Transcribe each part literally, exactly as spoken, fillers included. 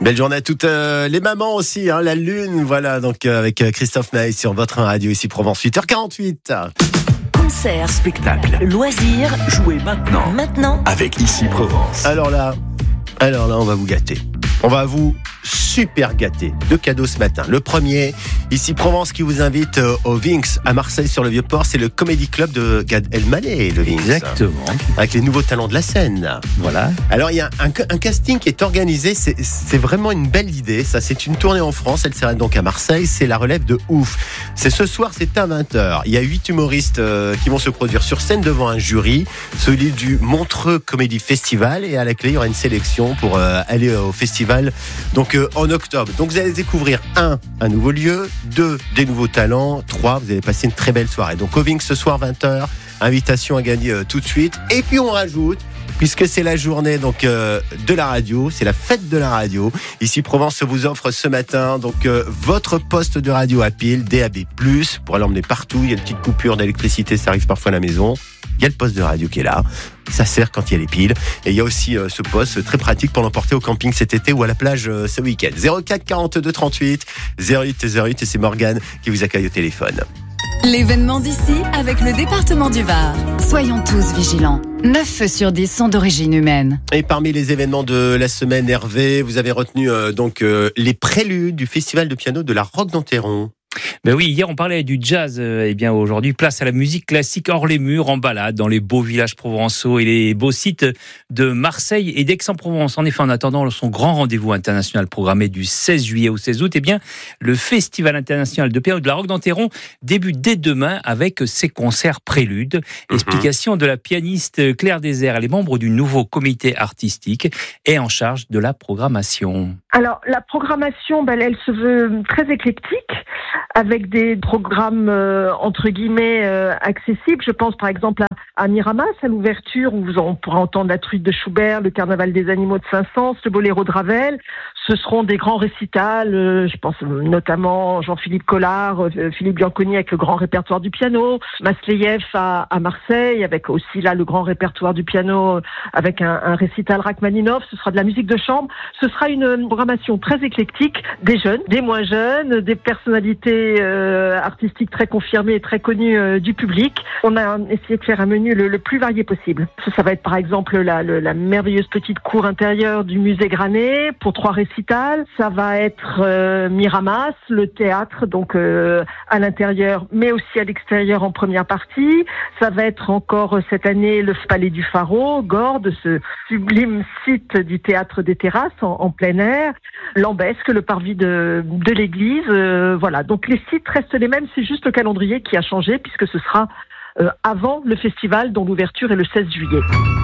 Belle journée à toutes euh, les mamans aussi, hein, la lune, voilà, donc euh, avec Christophe Naïs sur votre radio ici Provence, huit heures quarante-huit. Concert, spectacle, loisirs, jouez maintenant, maintenant avec Ici Provence. Alors là, alors là, on va vous gâter. On va vous super gâter. Deux cadeaux ce matin. Le premier, Ici Provence qui vous invite au Vinx à Marseille sur le Vieux-Port. C'est le Comedy Club de Gad Elmaleh, le Vinx. Exactement. Avec les nouveaux talents de la scène. Voilà. Alors il y a un, un casting qui est organisé. C'est, c'est vraiment une belle idée. Ça, c'est une tournée en France. Elle s'arrête donc à Marseille. C'est la relève de ouf. C'est ce soir, c'est à vingt heures. Il y a huit humoristes euh, qui vont se produire sur scène devant un jury, celui du Montreux Comedy Festival. Et à la clé, il y aura une sélection pour euh, aller au festival. Donc euh, en octobre. Donc vous allez découvrir un, un nouveau lieu, deux, des nouveaux talents, trois, vous allez passer une très belle soirée. Donc au Vinx ce soir vingt heures, invitation à gagner euh, tout de suite. Et puis on rajoute, puisque c'est la journée donc euh, de la radio, c'est la fête de la radio. Ici Provence vous offre ce matin donc euh, votre poste de radio à pile D A B plus, pour l'emmener partout. Il y a une petite coupure d'électricité, ça arrive parfois à la maison. Il y a le poste de radio qui est là. Ça sert quand il y a les piles. Et il y a aussi euh, ce poste très pratique pour l'emporter au camping cet été ou à la plage euh, ce week-end. zéro quatre quarante-deux trente-huit zéro huit zéro huit et c'est Morgane qui vous accueille au téléphone. L'événement d'ici avec le département du Var. Soyons tous vigilants. neuf feux sur dix sont d'origine humaine. Et parmi les événements de la semaine, Hervé, vous avez retenu euh, donc euh, les préludes du festival de piano de la Roque d'Enterron. Ben oui, hier on parlait du jazz, euh, et bien aujourd'hui place à la musique classique hors les murs, en balade dans les beaux villages provençaux et les beaux sites de Marseille et d'Aix-en-Provence. En effet, en attendant son grand rendez-vous international programmé du seize juillet au seize août, eh bien le Festival international de piano de la Roque d'Enterron débute dès demain avec ses concerts préludes. Mm-hmm. Explication de la pianiste Claire Désert, elle est membre du nouveau comité artistique et en charge de la programmation. Alors la programmation, ben, elle se veut très éclectique, avec des programmes euh, entre guillemets euh, accessibles. Je pense par exemple à, à Miramas, à l'ouverture, où on pourra entendre la truite de Schubert, le carnaval des animaux de Saint-Saëns, le boléro de Ravel. Ce seront des grands récitals, euh, je pense notamment Jean-Philippe Collard, euh, Philippe Bianconi avec le grand répertoire du piano, Masleyev à, à Marseille, avec aussi là le grand répertoire du piano, avec un, un récital Rachmaninov. Ce sera de la musique de chambre. Ce sera une, une programmation très éclectique, des jeunes, des moins jeunes, des personnalités euh, artistiques très confirmées et très connues euh, du public. On a essayé de faire un menu le, le plus varié possible. Ça, ça va être par exemple la, le, la merveilleuse petite cour intérieure du musée Granet pour trois récitals. Ça va être euh, Miramas, le théâtre, donc euh, à l'intérieur, mais aussi à l'extérieur en première partie. Ça va être encore euh, cette année le Palais du Pharaon, Gordes, ce sublime site du théâtre des Terrasses en, en plein air. Lambesque, le parvis de, de l'église. Euh, voilà, donc les sites restent les mêmes, c'est juste le calendrier qui a changé puisque ce sera euh, avant le festival dont l'ouverture est le seize juillet.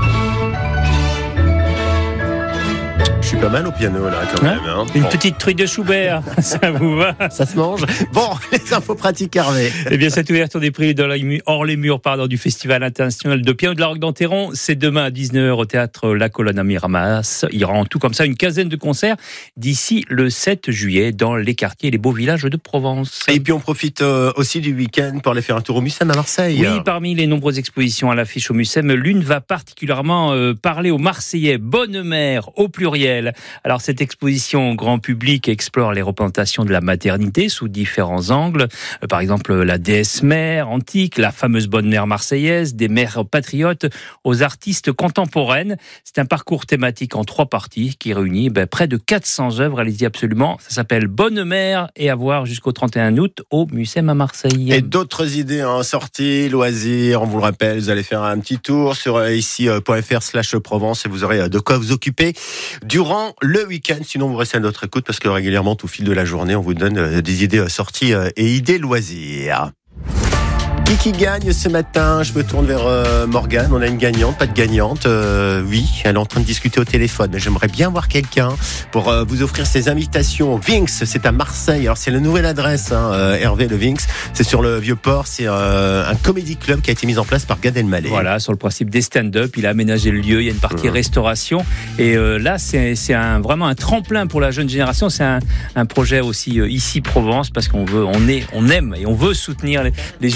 Je suis pas mal au piano là quand même. Hein. Une bon. petite truite de Schubert, ça vous va? Ça se mange. Bon, les infos pratiques, Hervé. Eh bien, cette ouverture des prix hors les murs pardon, du Festival international de piano de la Roque d'Enterron, c'est demain à dix-neuf heures au théâtre La Colonne à Miramas. Il y aura en tout comme ça une quinzaine de concerts d'ici le sept juillet dans les quartiers et les beaux villages de Provence. Et puis on profite euh, aussi du week-end pour aller faire un tour au Mucem à Marseille. Oui, parmi les nombreuses expositions à l'affiche au Mucem, l'une va particulièrement euh, parler aux Marseillais. Bonne mère au pluriel. Alors cette exposition grand public explore les représentations de la maternité sous différents angles. Euh, par exemple la déesse mère antique, la fameuse bonne mère marseillaise, des mères patriotes aux artistes contemporaines. C'est un parcours thématique en trois parties qui réunit ben, près de quatre cents œuvres. Allez-y absolument. Ça s'appelle Bonne mère et à voir jusqu'au trente et un août au Mucem à Marseille. Et d'autres idées en sortie, loisirs, on vous le rappelle, vous allez faire un petit tour sur ici point f r slash Provence et vous aurez de quoi vous occuper durant le week-end. Sinon, vous restez à notre écoute parce que régulièrement, tout au fil de la journée, on vous donne des idées sorties et idées loisirs. Qui qui gagne ce matin? Je me tourne vers euh, Morgane. On a une gagnante, pas de gagnante. Euh, oui, elle est en train de discuter au téléphone. Mais j'aimerais bien voir quelqu'un pour euh, vous offrir ces invitations au Vinx. C'est à Marseille. Alors c'est la nouvelle adresse, hein, euh, Hervé, le Vinx. C'est sur le Vieux-Port. C'est euh, un comedy club qui a été mis en place par Gad Elmaleh. Voilà, sur le principe des stand-up. Il a aménagé le lieu. Il y a une partie mmh. restauration. Et euh, là, c'est, c'est un, vraiment un tremplin pour la jeune génération. C'est un, un projet aussi euh, ici Provence parce qu'on veut, on est, on aime et on veut soutenir les, les humoristes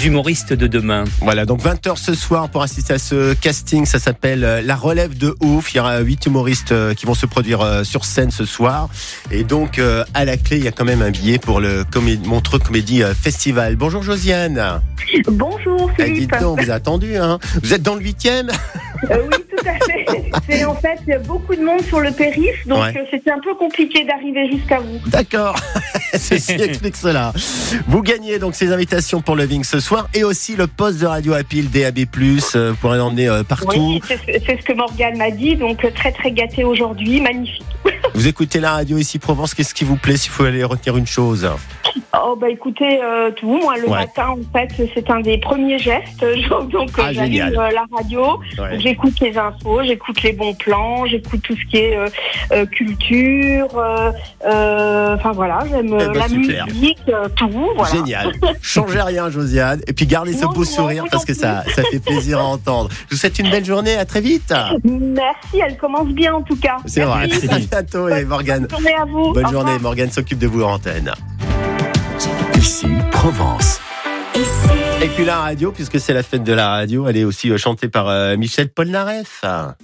artistes de demain. Voilà, donc vingt heures ce soir pour assister à ce casting. Ça s'appelle La Relève de Ouf. Il y aura huit humoristes qui vont se produire sur scène ce soir. Et donc, à la clé, il y a quand même un billet pour le Comé- Montreux Comédie Festival. Bonjour Josiane. Bonjour Eh, Philippe. dites donc, vous avez attendu, hein. Vous êtes dans le huitième? Euh, oui, tout à fait. C'est en fait il y a beaucoup de monde sur le périph', donc Ouais. euh, c'était un peu compliqué d'arriver jusqu'à vous. D'accord, ceci explique cela. Vous gagnez donc ces invitations pour le Ving ce soir et aussi le poste de radio à pile D A B plus, euh, vous pourrez l'emmener euh, partout. Oui, c'est, c'est ce que Morgane m'a dit, donc euh, très très gâté aujourd'hui, magnifique. Vous écoutez la radio ici Provence, qu'est-ce qui vous plaît s'il faut aller retenir une chose? Oh bah écoutez, euh, tout, moi le Ouais. matin en fait c'est un des premiers gestes, donc euh, Ah, j'allume génial. euh, la radio, Ouais. donc, j'écoute les infos, j'écoute les bons plans, j'écoute tout ce qui est euh, euh, culture, euh, euh, enfin voilà, j'aime Eh euh, ben, la super. musique, euh, tout, voilà. Génial. Changez rien Josiane et puis gardez ce Non, beau non, sourire vous parce non que ça, ça fait plaisir à entendre. Je vous souhaite une belle journée, à très vite. Merci, elle commence bien en tout cas. C'est vrai, Merci. à bientôt et Morgane. Bonne journée à vous. Bonne Au journée, revoir. Morgane s'occupe de vous en antenne. Ici Provence. Et puis la radio, puisque c'est la fête de la radio, elle est aussi euh, chantée par euh, Michel Polnareff.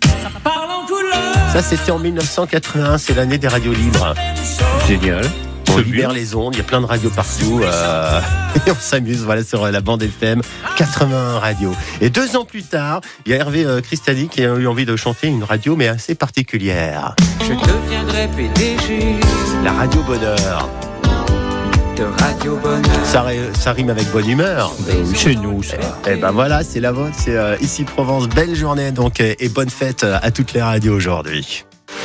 Ça, c'était en dix-neuf cent quatre-vingt-un, c'est l'année des radios libres. Génial. On libère les ondes, il y a plein de radios partout euh, et on s'amuse voilà, sur la bande F M quatre-vingt-un radio. Et deux ans plus tard, il y a Hervé euh, Cristali qui a eu envie de chanter une radio mais assez particulière. Je deviendrai P D G La radio bonheur. de Radio Bonheur. Ça, ri- ça rime avec bonne humeur. Chez nous, ça. Et ben voilà, c'est la vôtre, c'est euh, ici Provence. Belle journée donc et, et bonne fête à toutes les radios aujourd'hui.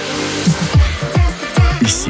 Ici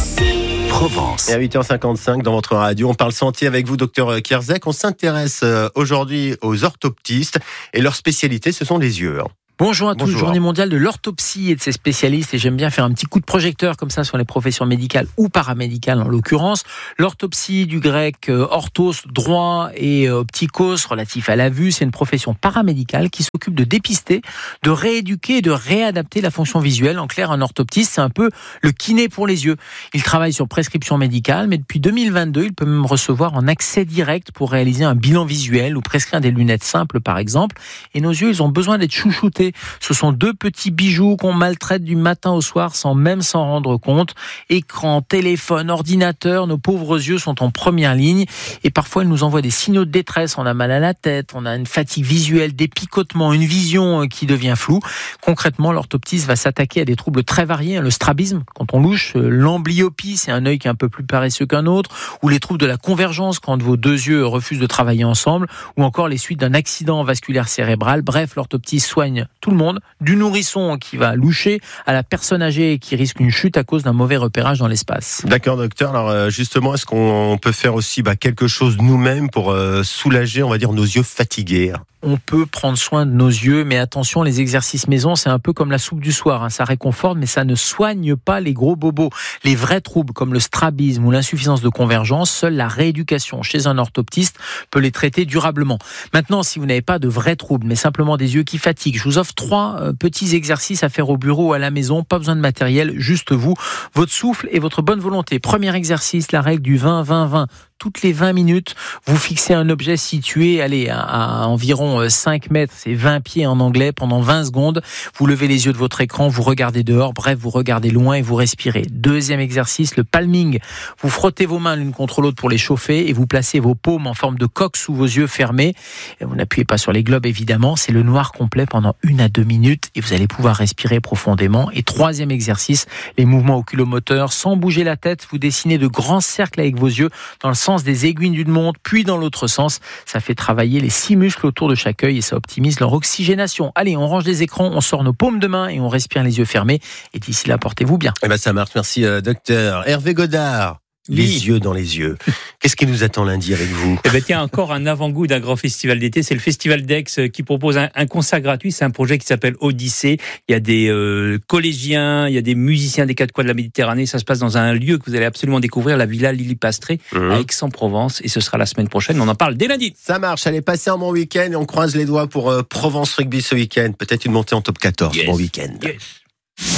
Provence. Et à huit heures cinquante-cinq dans votre radio, on parle santé avec vous, docteur Kierzek. On s'intéresse euh, aujourd'hui aux orthoptistes et leur spécialité, ce sont les yeux. Bonjour à tous, Bonjour. journée mondiale de l'orthopsie et de ses spécialistes, et j'aime bien faire un petit coup de projecteur comme ça sur les professions médicales ou paramédicales en l'occurrence. L'orthopsie, du grec euh, orthos, droit, et euh, optikos, relatif à la vue, c'est une profession paramédicale qui s'occupe de dépister, de rééduquer et de réadapter la fonction visuelle. En clair, un orthoptiste, c'est un peu le kiné pour les yeux. Il travaille sur prescription médicale, mais depuis deux mille vingt-deux, il peut même recevoir en accès direct pour réaliser un bilan visuel ou prescrire des lunettes simples par exemple. Et nos yeux, ils ont besoin d'être chouchoutés. Ce sont deux petits bijoux qu'on maltraite du matin au soir sans même s'en rendre compte. Écran, téléphone, ordinateur, nos pauvres yeux sont en première ligne et parfois ils nous envoient des signaux de détresse. On a mal à la tête, on a une fatigue visuelle, des picotements, une vision qui devient floue. Concrètement, l'orthoptiste va s'attaquer à des troubles très variés. Le strabisme, quand on louche, l'amblyopie, c'est un œil qui est un peu plus paresseux qu'un autre, ou les troubles de la convergence quand vos deux yeux refusent de travailler ensemble, ou encore les suites d'un accident vasculaire cérébral. Bref, l'orthoptiste soigne tout le monde, du nourrisson qui va loucher à la personne âgée qui risque une chute à cause d'un mauvais repérage dans l'espace. D'accord, docteur. Alors euh, justement, est-ce qu'on peut faire aussi bah, quelque chose nous-mêmes pour euh, soulager, on va dire, nos yeux fatigués? On peut prendre soin de nos yeux, mais attention, les exercices maison, c'est un peu comme la soupe du soir. Hein. Ça réconforte, mais ça ne soigne pas les gros bobos. Les vrais troubles comme le strabisme ou l'insuffisance de convergence, seule la rééducation chez un orthoptiste peut les traiter durablement. Maintenant, si vous n'avez pas de vrais troubles, mais simplement des yeux qui fatiguent, je vous offre trois euh, petits exercices à faire au bureau ou à la maison. Pas besoin de matériel, juste vous, votre souffle et votre bonne volonté. Premier exercice, la règle du vingt vingt vingt. Toutes les vingt minutes, vous fixez un objet situé allez, à, à environ cinq mètres, c'est vingt pieds en anglais, pendant vingt secondes. Vous levez les yeux de votre écran, vous regardez dehors, bref, vous regardez loin et vous respirez. Deuxième exercice, le palming. Vous frottez vos mains l'une contre l'autre pour les chauffer et vous placez vos paumes en forme de coque sous vos yeux fermés. Et vous n'appuyez pas sur les globes, évidemment. C'est le noir complet pendant une à deux minutes et vous allez pouvoir respirer profondément. Et troisième exercice, les mouvements oculomoteurs. Sans bouger la tête, vous dessinez de grands cercles avec vos yeux dans le sens des aiguilles d'une montre, puis dans l'autre sens. Ça fait travailler les six muscles autour de chaque œil et ça optimise leur oxygénation. Allez, on range les écrans, on sort nos paumes de main et on respire les yeux fermés. Et d'ici là, portez-vous bien. Eh ben ça marche, merci euh, docteur. Hervé Godard, Oui. les yeux dans les yeux. Qu'est-ce qui nous attend lundi avec vous? Eh ben, tiens, encore un avant-goût d'un grand festival d'été. C'est le Festival d'Aix qui propose un, un concert gratuit. C'est un projet qui s'appelle Odyssée. Il y a des euh, collégiens, il y a des musiciens des quatre coins de la Méditerranée. Ça se passe dans un lieu que vous allez absolument découvrir, la Villa Lily Pastré, Mmh. à Aix-en-Provence. Et ce sera la semaine prochaine. On en parle dès lundi. Ça marche, allez passer un bon week-end et on croise les doigts pour euh, Provence Rugby ce week-end. Peut-être une montée en top quatorze. Yes. Bon week-end. Yes.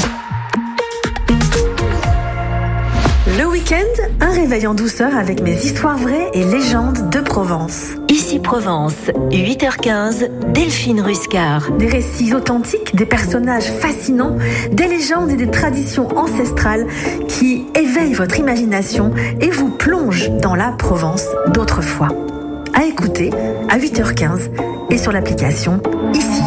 Le week-end, un réveil en douceur avec mes histoires vraies et légendes de Provence. Ici Ici Provence, huit heures quinze, Delphine Ruscar. Des récits authentiques, des personnages fascinants, des légendes et des traditions ancestrales qui éveillent votre imagination et vous plongent dans la Provence d'autrefois. À écouter à huit heures quinze et sur l'application Ici.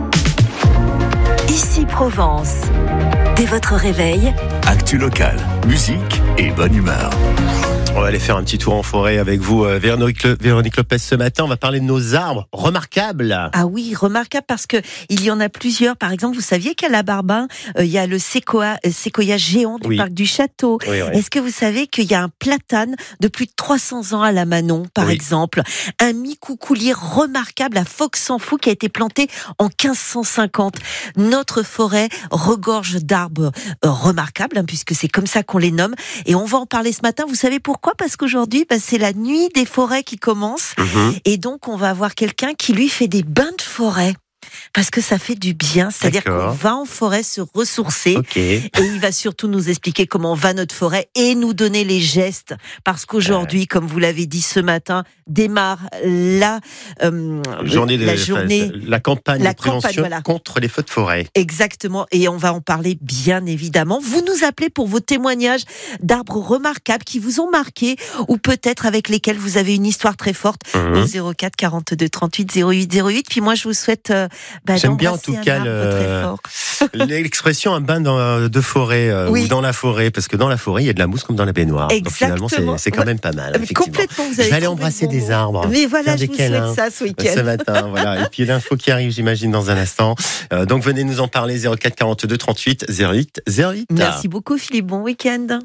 Ici Provence. Dès votre réveil, actu local, musique et bonne humeur. On va aller faire un petit tour en forêt avec vous, Véronique, Véronique Lopez. Ce matin, on va parler de nos arbres remarquables. Ah oui, remarquables parce que il y en a plusieurs. Par exemple, vous saviez qu'à la Barbin, euh, il y a le séquoia, euh, séquoia géant du oui. parc du Château. Oui, oui. Est-ce que vous savez qu'il y a un platane de plus de trois cents ans à la Manon, par oui. exemple, un micoucoulier remarquable à Fox-en-Fou qui a été planté en quinze cent cinquante. Notre forêt regorge d'arbres euh, remarquables, hein, puisque c'est comme ça qu'on les nomme. Et on va en parler ce matin. Vous savez pourquoi ? Parce qu'aujourd'hui, bah, c'est la nuit des forêts qui commence. Mmh. Et donc, on va avoir quelqu'un qui, lui, fait des bains de forêt. Parce que ça fait du bien, c'est-à-dire D'accord. qu'on va en forêt se ressourcer okay. et il va surtout nous expliquer comment va notre forêt et nous donner les gestes. Parce qu'aujourd'hui, euh... comme vous l'avez dit ce matin, démarre la euh, journée, de, la, journée la campagne la de prévention campagne, voilà. contre les feux de forêt. Exactement, et on va en parler bien évidemment. Vous nous appelez pour vos témoignages d'arbres remarquables qui vous ont marqué ou peut-être avec lesquels vous avez une histoire très forte. Mmh. Au zéro quatre quarante-deux trente-huit zéro huit zéro huit. Puis moi, je vous souhaite euh, Bah, J'aime bien en tout cas le... l'expression un bain dans, de forêt euh, oui. ou dans la forêt, parce que dans la forêt il y a de la mousse comme dans la baignoire. Exactement. Donc finalement c'est, c'est quand même pas mal. Complètement. Vous avez je vais aller embrasser bon des arbres. Mais voilà, je vous souhaite ça ce week-end. Ce matin, voilà. Et puis l'info qui arrive, j'imagine dans un instant. Euh, donc venez nous en parler zéro quatre quarante-deux trente-huit zéro huit zéro huit. Merci beaucoup Philippe. Bon week-end.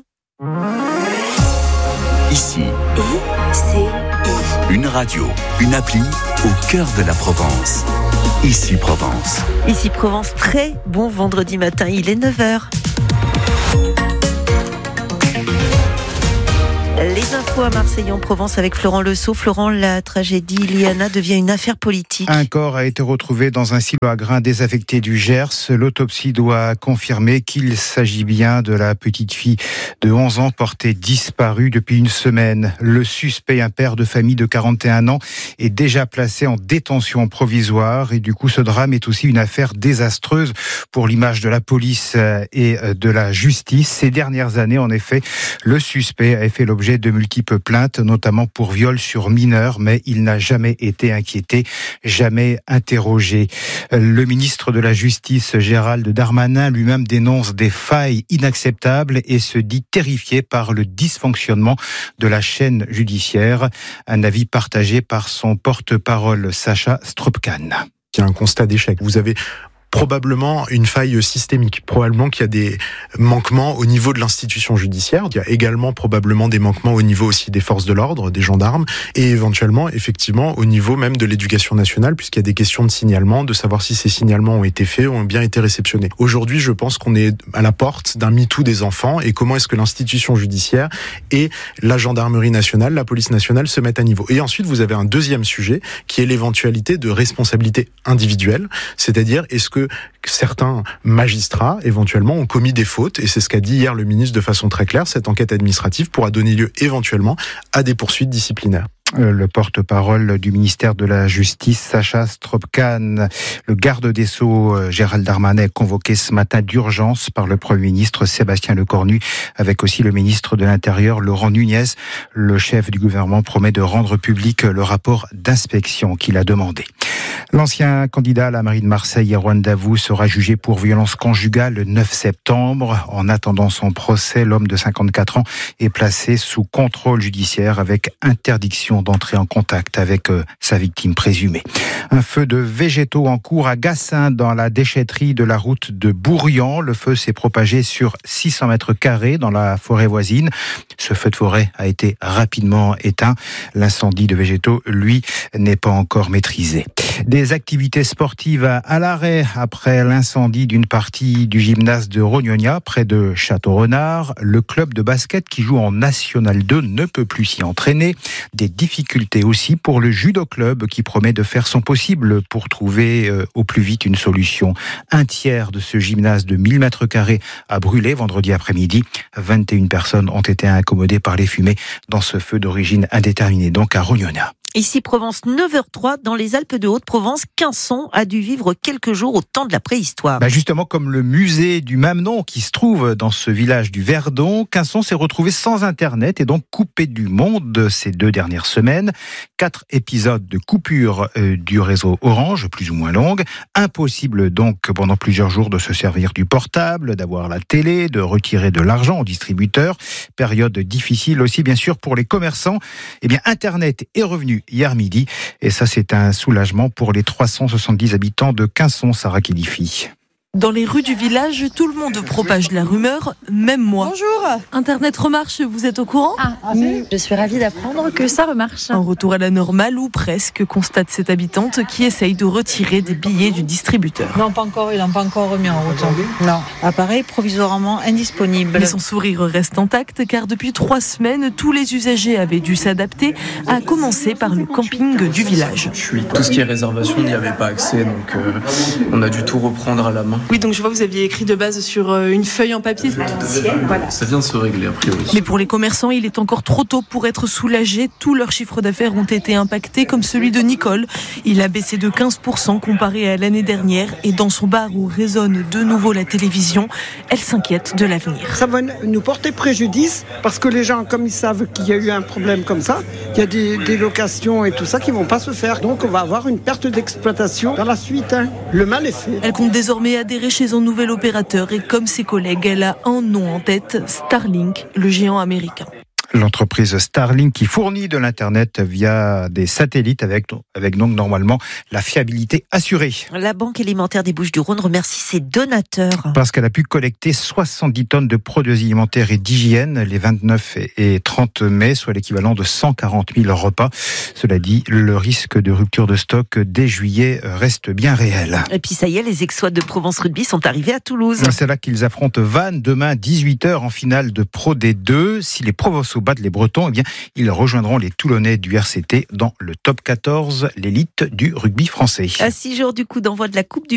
Ici. Et c'est une radio, une appli au cœur de la Provence. Ici Provence. Ici Provence, très bon vendredi matin, il est neuf heures. Les infos à Marseille en Provence avec Florent Lesault. Florent, la tragédie Iliana devient une affaire politique. Un corps a été retrouvé dans un silo à grains désaffecté du Gers. L'autopsie doit confirmer qu'il s'agit bien de la petite fille de onze ans portée disparue depuis une semaine. Le suspect, un père de famille de quarante et un ans, est déjà placé en détention provisoire. Et du coup, ce drame est aussi une affaire désastreuse pour l'image de la police et de la justice. Ces dernières années, en effet, le suspect a fait l'objet de multiples plaintes, notamment pour viol sur mineurs, mais il n'a jamais été inquiété, jamais interrogé. Le ministre de la Justice, Gérald Darmanin, lui-même dénonce des failles inacceptables et se dit terrifié par le dysfonctionnement de la chaîne judiciaire. Un avis partagé par son porte-parole, Sacha Stropkan. Il y a un constat d'échec. Vous avez probablement une faille systémique. Probablement qu'il y a des manquements au niveau de l'institution judiciaire. Il y a également probablement des manquements au niveau aussi des forces de l'ordre, des gendarmes, et éventuellement, effectivement, au niveau même de l'éducation nationale, puisqu'il y a des questions de signalement, de savoir si ces signalements ont été faits, ont bien été réceptionnés. Aujourd'hui, je pense qu'on est à la porte d'un MeToo des enfants, et comment est-ce que l'institution judiciaire et la gendarmerie nationale, la police nationale se mettent à niveau. Et ensuite, vous avez un deuxième sujet, qui est l'éventualité de responsabilité individuelle, c'est-à-dire, est-ce que certains magistrats, éventuellement, ont commis des fautes, et c'est ce qu'a dit hier le ministre de façon très claire, cette enquête administrative pourra donner lieu, éventuellement, à des poursuites disciplinaires. Le porte-parole du ministère de la Justice, Sacha Stropkan. Le garde des Sceaux, Gérald Darmanin, est convoqué ce matin d'urgence par le Premier ministre Sébastien Lecornu, avec aussi le ministre de l'Intérieur, Laurent Nunez. Le chef du gouvernement promet de rendre public le rapport d'inspection qu'il a demandé. L'ancien candidat à la mairie de Marseille, Erwan Davout, sera jugé pour violence conjugale le neuf septembre. En attendant son procès, l'homme de cinquante-quatre ans est placé sous contrôle judiciaire avec interdiction d'entrer en contact avec euh, sa victime présumée. Un feu de végétaux en cours à Gassin, dans la déchetterie de la route de Bourrian. Le feu s'est propagé sur six cents mètres carrés dans la forêt voisine. Ce feu de forêt a été rapidement éteint. L'incendie de végétaux, lui, n'est pas encore maîtrisé. Des activités sportives à l'arrêt après l'incendie d'une partie du gymnase de Rognonia, près de Château-Renard. Le club de basket qui joue en National deux ne peut plus s'y entraîner. Des difficultés aussi pour le judo club qui promet de faire son possible pour trouver euh, au plus vite une solution. Un tiers de ce gymnase de mille mètres carrés a brûlé vendredi après-midi. vingt et une personnes ont été incommodées par les fumées dans ce feu d'origine indéterminée, donc à Rognonia. Ici Provence, neuf heures zéro trois dans les Alpes de Haute-Provence. Quinçon a dû vivre quelques jours au temps de la préhistoire. Bah justement, comme le musée du même nom qui se trouve dans ce village du Verdon, Quinçon s'est retrouvé sans Internet et donc coupé du monde ces deux dernières semaines. Quatre épisodes de coupure euh, du réseau Orange, plus ou moins longue. Impossible donc pendant plusieurs jours de se servir du portable, d'avoir la télé, de retirer de l'argent au distributeur. Période difficile aussi bien sûr pour les commerçants. Eh bien, Internet est revenu hier midi et ça c'est un soulagement pour les trois cent soixante-dix habitants de Quinçon, Sarah Kilifi. Dans les rues du village, tout le monde propage la rumeur, même moi. Bonjour. Internet remarche, vous êtes au courant ? Ah, oui. Je suis ravie d'apprendre que ça remarche. Un retour à la normale ou presque, constate cette habitante qui essaye de retirer des billets du distributeur. Non, pas encore, ils l'ont pas encore remis en route. Non, appareil provisoirement indisponible. Mais son sourire reste intact car depuis trois semaines, tous les usagers avaient dû s'adapter, à commencer par le camping du village. Je suis, tout ce qui est réservation, on n'y avait pas accès, donc euh, on a dû tout reprendre à la main. Oui, donc je vois que vous aviez écrit de base sur une feuille en papier. Voilà. Ça vient de se régler a priori. Mais pour les commerçants, il est encore trop tôt pour être soulagés. Tous leurs chiffres d'affaires ont été impactés, comme celui de Nicole. Il a baissé de quinze pour cent comparé à l'année dernière. Et dans son bar où résonne de nouveau la télévision, elle s'inquiète de l'avenir. Ça va nous porter préjudice parce que les gens, comme ils savent qu'il y a eu un problème comme ça, il y a des, des locations et tout ça qui ne vont pas se faire. Donc on va avoir une perte d'exploitation dans la suite. Hein. Le mal est fait. Elle compte désormais adhérer chez un nouvel opérateur et comme ses collègues, elle a un nom en tête, Starlink, le géant américain. L'entreprise Starlink qui fournit de l'Internet via des satellites avec, avec donc normalement la fiabilité assurée. La Banque alimentaire des Bouches-du-Rhône remercie ses donateurs. Parce qu'elle a pu collecter soixante-dix tonnes de produits alimentaires et d'hygiène les vingt-neuf et trente mai, soit l'équivalent de cent quarante mille repas. Cela dit, le risque de rupture de stock dès juillet reste bien réel. Et puis ça y est, les Aixois de Provence Rugby sont arrivés à Toulouse. C'est là qu'ils affrontent Vannes demain dix-huit heures en finale de Pro D deux. Si les Provençaux battent les Bretons, eh bien, ils rejoindront les Toulonnais du R C T dans le top quatorze, l'élite du rugby français. À six jours du coup d'envoi de la Coupe du